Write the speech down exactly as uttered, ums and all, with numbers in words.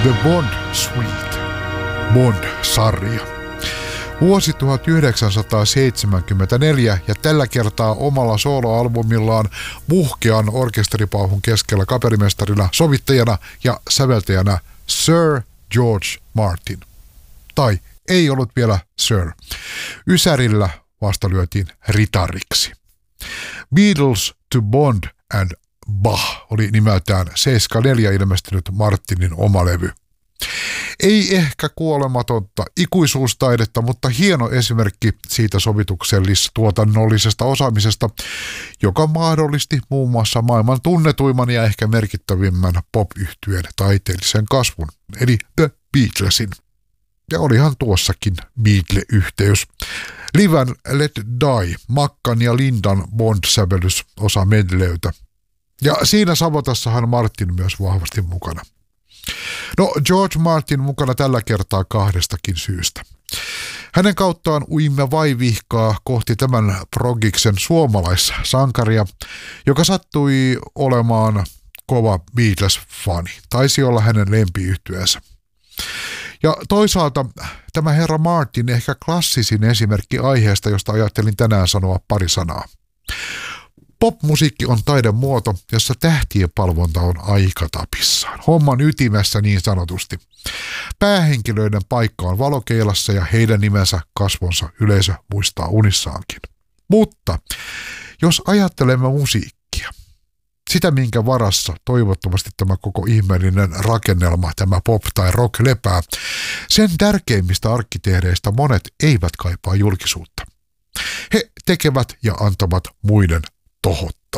The Bond Suite, Bond-sarja. Vuosi tuhatyhdeksänsataaseitsemänkymmentäneljä ja tällä kertaa omalla soloalbumillaan muhkean orkesteripauhun keskellä kapellimestarina, sovittajana ja säveltäjänä Sir George Martin. Tai ei ollut vielä Sir. Ysärillä vasta lyötiin ritariksi. Beatles to Bond and Bach oli nimeltään seitsemänkymmentäneljä ilmestynyt Martinin oma levy. Ei ehkä kuolematonta ikuisuustaidetta, mutta hieno esimerkki siitä sovituksellis-tuotannollisesta osaamisesta, joka mahdollisti muun muassa maailman tunnetuimman ja ehkä merkittävimmän pop-yhtyeen taiteellisen kasvun, eli The Beatlesin. Ja olihan tuossakin Beatle-yhteys. Liven Let Die, Makkan ja Lindan Bond-sävellys osa medleytä. Ja siinä savotassahan Martin myös vahvasti mukana. No, George Martin mukana tällä kertaa kahdestakin syystä. Hänen kauttaan uimme vaivihkaa kohti tämän progiksen suomalaissankaria, joka sattui olemaan kova Beatles-fani. Taisi olla hänen lempiyhtyeensä. Ja toisaalta tämä herra Martin ehkä klassisin esimerkki aiheesta, josta ajattelin tänään sanoa pari sanaa. Popmusiikki on taidemuoto, jossa tähtien palvonta on aikatapissaan. Homman ytimessä niin sanotusti. Päähenkilöiden paikka on valokeilassa ja heidän nimensä kasvonsa yleisö muistaa unissaankin. Mutta jos ajattelemme musiikkia, sitä minkä varassa toivottavasti tämä koko ihmeellinen rakennelma, tämä pop tai rock lepää, sen tärkeimmistä arkkitehdeistä monet eivät kaipaa julkisuutta. He tekevät ja antavat muiden tohottaa.